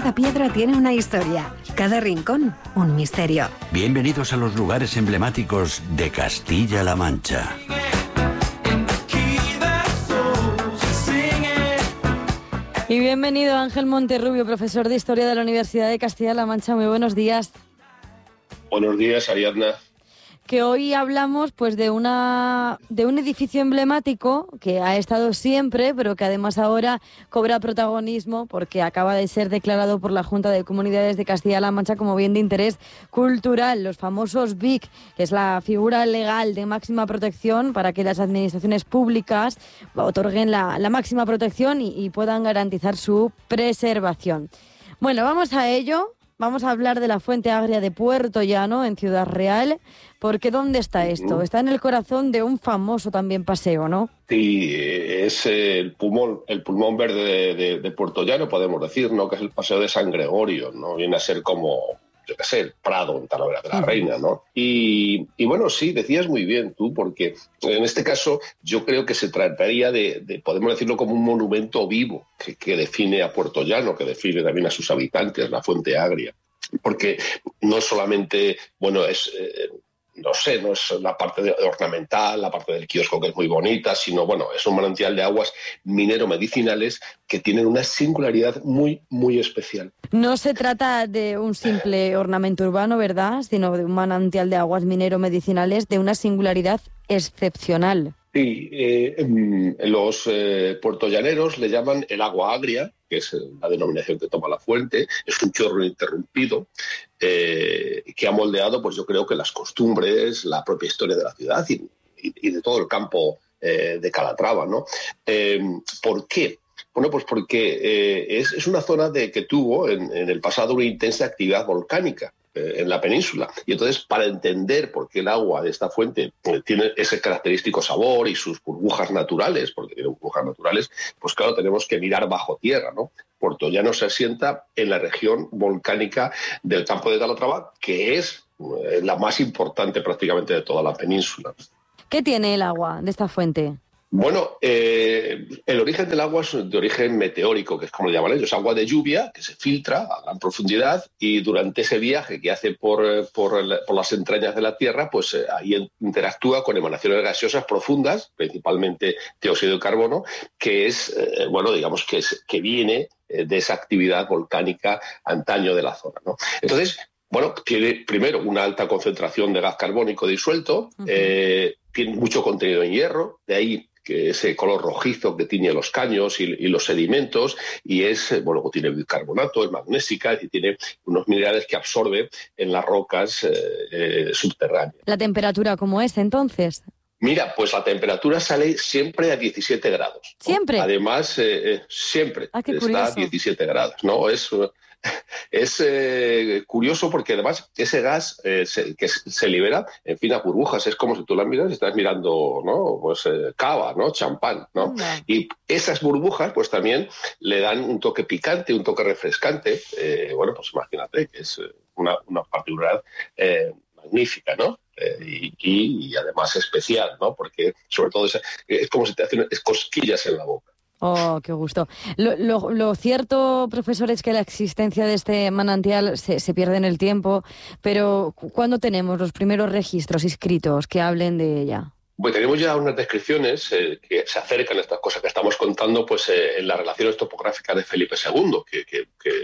Cada piedra tiene una historia, cada rincón un misterio. Bienvenidos a los lugares emblemáticos de Castilla-La Mancha. Y bienvenido Ángel Monterrubio, profesor de Historia de la Universidad de Castilla-La Mancha. Muy buenos días. Buenos días, Ariadna. Que hoy hablamos pues de un edificio emblemático que ha estado siempre, pero que además ahora cobra protagonismo porque acaba de ser declarado por la Junta de Comunidades de Castilla-La Mancha como bien de interés cultural, los famosos BIC, que es la figura legal de máxima protección para que las administraciones públicas otorguen la máxima protección y puedan garantizar su preservación. Bueno, vamos a ello. Vamos a hablar de la Fuente Agria de Puerto Llano, en Ciudad Real, porque ¿dónde está esto? Está en el corazón de un famoso también paseo, ¿no? Sí, es el pulmón verde de Puerto Llano, podemos decir, ¿no? Que es el Paseo de San Gregorio, ¿no? Viene a ser como, yo qué sé, el Prado en Talavera de la Reina, ¿no? Y bueno, sí, decías muy bien tú, porque en este caso yo creo que se trataría de podemos decirlo como un monumento vivo que define a Puerto Llano, que define también a sus habitantes, la Fuente Agria. Porque no solamente, bueno, es... no es la parte ornamental, la parte del kiosco que es muy bonita, sino, bueno, es un manantial de aguas minero-medicinales que tienen una singularidad muy, muy especial. No se trata de un simple ornamento urbano, ¿verdad?, sino de un manantial de aguas minero-medicinales de una singularidad excepcional. Sí, los puertollaneros le llaman el agua agria, que es la denominación que toma la fuente. Es un chorro ininterrumpido que ha moldeado, pues yo creo que las costumbres, la propia historia de la ciudad y de todo el campo de Calatrava, ¿no? ¿Por qué? Bueno, pues porque es una zona que tuvo en el pasado una intensa actividad volcánica en la península. Y entonces, para entender por qué el agua de esta fuente tiene ese característico sabor y sus burbujas naturales, porque tiene burbujas naturales, pues claro, tenemos que mirar bajo tierra, ¿no? Puerto Llano se asienta en la región volcánica del campo de Calatrava, que es la más importante prácticamente de toda la península. ¿Qué tiene el agua de esta fuente? Bueno, el origen del agua es de origen meteórico, que es como le llaman ellos, agua de lluvia que se filtra a gran profundidad y durante ese viaje que hace por las entrañas de la Tierra, pues ahí interactúa con emanaciones gaseosas profundas, principalmente dióxido de carbono, que es, digamos que viene de esa actividad volcánica antaño de la zona, ¿no? Entonces, bueno, tiene primero una alta concentración de gas carbónico disuelto, tiene mucho contenido en hierro, de ahí que ese color rojizo que tiñe los caños y los sedimentos, y tiene bicarbonato, es magnésica y tiene unos minerales que absorbe en las rocas subterráneas. ¿La temperatura cómo es entonces? Mira, pues la temperatura sale siempre a 17 grados. ¿No? ¿Siempre? Además, siempre está a 17 grados, ¿no? Es curioso porque además ese gas que se libera, en fin, a burbujas. Es como si tú las miras y estás mirando, ¿no? Pues cava, ¿no? Champán, ¿no? Y esas burbujas pues también le dan un toque picante, un toque refrescante. Pues imagínate que es una particularidad magnífica, ¿no? Y además especial, ¿no? Porque sobre todo es como si te hacen cosquillas en la boca. Oh, qué gusto. Lo cierto, profesor, es que la existencia de este manantial se pierde en el tiempo, pero ¿cuándo tenemos los primeros registros escritos que hablen de ella? Pues tenemos ya unas descripciones que se acercan a estas cosas que estamos contando pues en las relaciones topográficas de Felipe II, que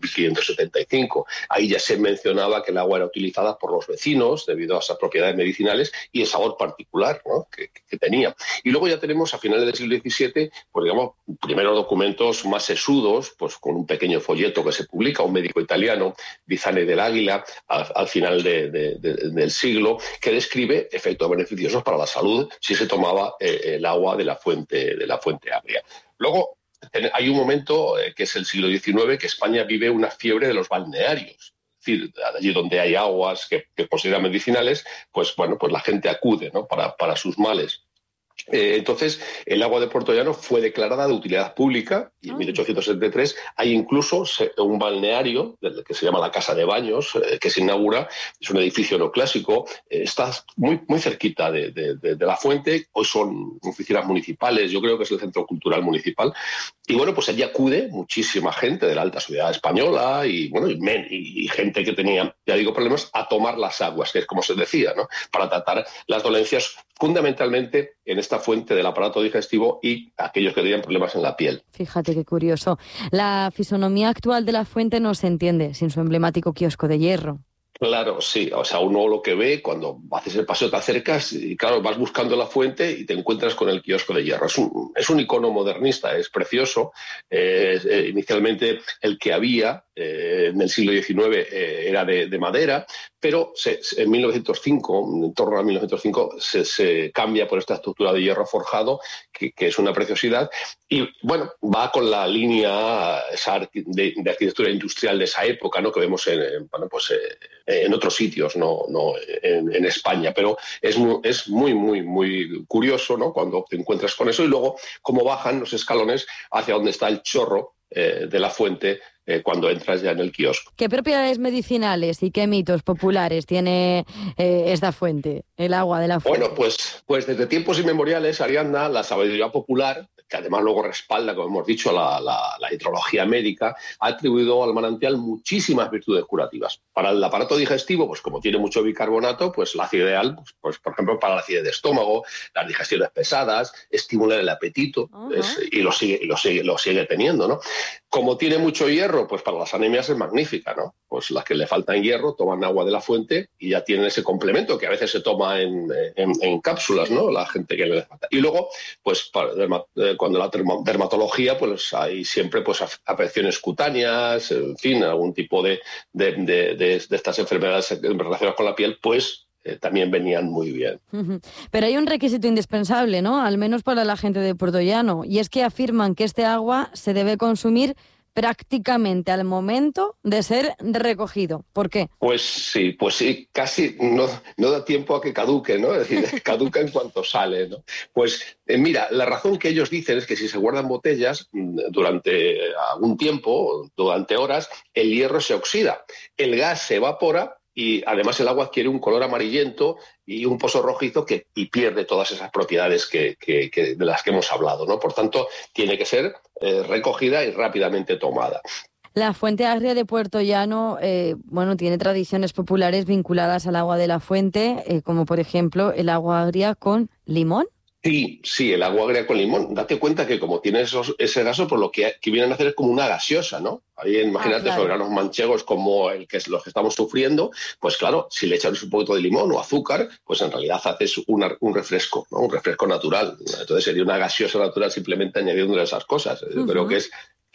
1575. Ahí ya se mencionaba que el agua era utilizada por los vecinos debido a esas propiedades medicinales y el sabor particular, ¿no? que tenía. Y luego ya tenemos a finales del siglo XVII, pues digamos, primeros documentos más sesudos, pues con un pequeño folleto que se publica, un médico italiano, Bizane del Águila, al final del siglo, que describe efectos beneficiosos para la salud si se tomaba el agua de la fuente agria. Luego hay un momento que es el siglo XIX, que España vive una fiebre de los balnearios. Es decir, allí donde hay aguas que consideran medicinales, pues la gente acude, ¿no? para sus males. Entonces, el agua de Puerto Llano fue declarada de utilidad pública y en 1873 hay incluso un balneario que se llama la Casa de Baños, que se inaugura. Es un edificio neoclásico, está muy, muy cerquita de la fuente. Hoy son oficinas municipales, yo creo que es el Centro Cultural Municipal, Y bueno, pues allí acude muchísima gente de la alta sociedad española y bueno y gente que tenía, ya digo, problemas a tomar las aguas, que es como se decía, ¿no? Para tratar las dolencias fundamentalmente en esta fuente del aparato digestivo y aquellos que tenían problemas en la piel. Fíjate qué curioso. La fisonomía actual de la fuente no se entiende sin su emblemático kiosco de hierro. Claro, sí. O sea, uno lo que ve cuando haces el paseo, te acercas y, claro, vas buscando la fuente y te encuentras con el kiosco de hierro. Es un icono modernista, es precioso. Inicialmente el que había en el siglo XIX era de madera, pero en 1905, en torno a 1905, se cambia por esta estructura de hierro forjado, que es una preciosidad. Y, bueno, va con la línea de arquitectura industrial de esa época, ¿no? Que vemos en otros sitios, no en España. Pero es muy curioso, ¿no? Cuando te encuentras con eso y luego cómo bajan los escalones hacia donde está el chorro de la fuente cuando entras ya en el kiosco. ¿Qué propiedades medicinales y qué mitos populares tiene esta fuente, el agua de la fuente? Bueno, pues desde tiempos inmemoriales, Ariadna, la sabiduría popular, que además luego respalda, como hemos dicho, la hidrología médica, ha atribuido al manantial muchísimas virtudes curativas. Para el aparato digestivo, pues como tiene mucho bicarbonato, pues la ácido ideal, pues por ejemplo, para la acidez de estómago, las digestiones pesadas, estimula el apetito, y lo sigue teniendo, ¿no? Como tiene mucho hierro, pues para las anemias es magnífica, ¿no? Pues las que le faltan hierro toman agua de la fuente y ya tienen ese complemento que a veces se toma en cápsulas, ¿no? La gente que le falta. Y luego, pues cuando la dermatología, pues hay siempre pues afecciones cutáneas, en fin, algún tipo de estas enfermedades relacionadas con la piel, pues también venían muy bien. Pero hay un requisito indispensable, ¿no? Al menos para la gente de Puertollano, y es que afirman que este agua se debe consumir prácticamente al momento de ser recogido. ¿Por qué? Pues sí, casi no da tiempo a que caduque, ¿no? Es decir, caduca en cuanto sale, ¿no? Pues mira, la razón que ellos dicen es que si se guardan botellas durante algún tiempo, durante horas, el hierro se oxida, el gas se evapora y además el agua adquiere un color amarillento y un pozo rojizo y pierde todas esas propiedades de las que hemos hablado, ¿no? Por tanto, tiene que ser recogida y rápidamente tomada. La fuente agria de Puertollano, tiene tradiciones populares vinculadas al agua de la fuente, como por ejemplo el agua agria con limón. Sí, el agua agria con limón. Date cuenta que como tiene ese gaso, pues lo que vienen a hacer es como una gaseosa, ¿no? Ahí imagínate claro. Sobre granos manchegos como los que estamos sufriendo, pues claro, si le echas un poquito de limón o azúcar, pues en realidad haces un refresco, ¿no? Un refresco natural. Entonces sería una gaseosa natural simplemente añadiendo esas cosas. Yo creo que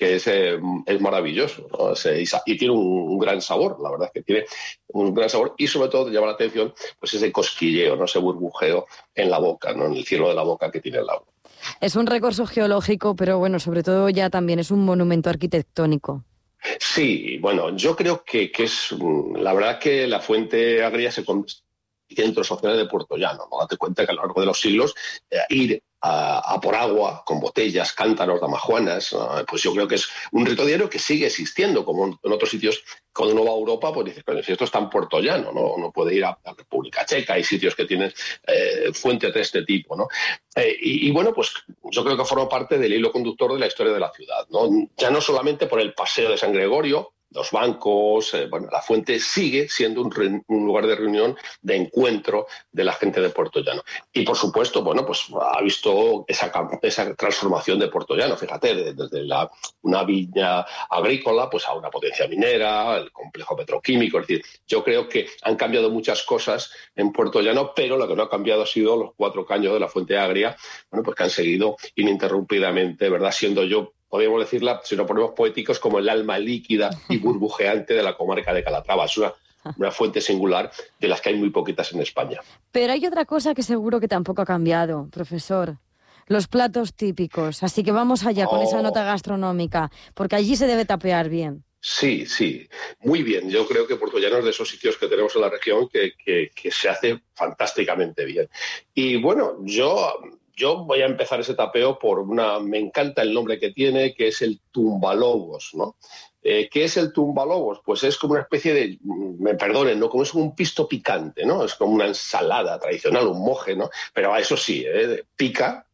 es maravilloso, ¿no? Y tiene un gran sabor, la verdad es que tiene un gran sabor y sobre todo llama la atención pues ese cosquilleo, ¿no? Ese burbujeo en la boca, ¿no? En el cielo de la boca que tiene el agua. Es un recurso geológico, pero bueno, sobre todo ya también es un monumento arquitectónico. Sí, bueno, yo creo que es la verdad que la fuente agria se convierte en centro social de Puertollano, ¿no? Date cuenta que a lo largo de los siglos ir a por agua con botellas, cántaros, damajuanas, pues yo creo que es un rito diario que sigue existiendo, como en otros sitios. Cuando uno va a Europa, pues dices, pero si esto es tan puertollano, ¿no? Uno puede ir a la República Checa, hay sitios que tienen fuentes de este tipo, ¿no? Y bueno, pues yo creo que forma parte del hilo conductor de la historia de la ciudad, ¿no? Ya no solamente por el paseo de San Gregorio, los bancos, la fuente sigue siendo un lugar de reunión, de encuentro de la gente de Puertollano. Y por supuesto, pues ha visto esa transformación de Puertollano, fíjate, desde una viña agrícola pues a una potencia minera, el complejo petroquímico. Es decir, yo creo que han cambiado muchas cosas en Puertollano, pero lo que no ha cambiado ha sido los 4 caños de la fuente agria, pues que han seguido ininterrumpidamente, ¿verdad? Siendo podríamos decirla, si nos ponemos poéticos, como el alma líquida y burbujeante de la comarca de Calatrava. Es una fuente singular de las que hay muy poquitas en España. Pero hay otra cosa que seguro que tampoco ha cambiado, profesor. Los platos típicos. Así que vamos allá con esa nota gastronómica, porque allí se debe tapear bien. Sí, muy bien. Yo creo que Puertollano es de esos sitios que tenemos en la región que se hace fantásticamente bien. Y bueno, yo voy a empezar ese tapeo me encanta el nombre que tiene, que es el tumbalobos, ¿no? ¿Qué es el tumbalobos? Pues es como una especie de, me perdonen, ¿no? Como es un pisto picante, ¿no? Es como una ensalada tradicional, un moje, ¿no? Pero eso sí, pica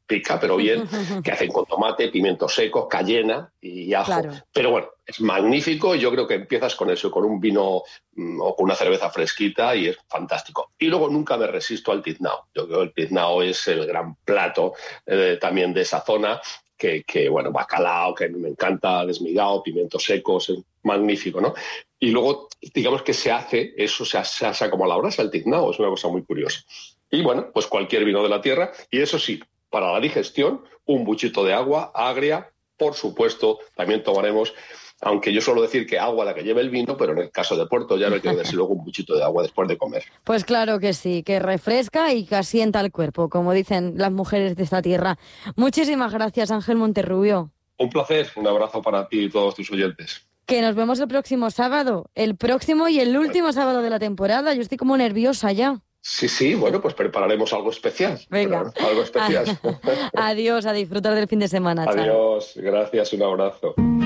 pica, pero bien, que hacen con tomate, pimientos secos, cayena y ajo. Claro. Pero bueno, es magnífico y yo creo que empiezas con eso, con un vino o con una cerveza fresquita y es fantástico. Y luego nunca me resisto al tiznao. Yo creo que el tiznao es el gran plato también de esa zona, que bueno, bacalao, que me encanta, desmigao, pimientos secos, es magnífico, ¿no? Y luego, digamos que se hace eso, se asa como a la brasa el tiznao, es una cosa muy curiosa. Y bueno, pues cualquier vino de la tierra, y eso sí, para la digestión, un buchito de agua agria, por supuesto, también tomaremos, aunque yo suelo decir que agua la que lleve el vino, pero en el caso de Puerto Llano hay que darse luego un buchito de agua después de comer. Pues claro que sí, que refresca y que asienta el cuerpo, como dicen las mujeres de esta tierra. Muchísimas gracias, Ángel Monterrubio. Un placer, un abrazo para ti y todos tus oyentes. Que nos vemos el próximo sábado, el próximo y el último sábado de la temporada. Yo estoy como nerviosa ya. Sí, bueno, pues prepararemos algo especial. Venga. Algo especial. Adiós, a disfrutar del fin de semana. Adiós, gracias, un abrazo.